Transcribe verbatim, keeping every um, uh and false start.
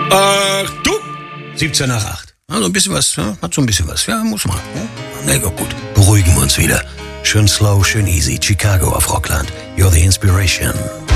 Ach du! siebzehn nach acht. Also ein bisschen was, ja? Hat so ein bisschen was. Ja, muss man. Ja? Na gut, gut. Beruhigen wir uns wieder. Schön slow, schön easy. Chicago auf Rockland. You're the inspiration.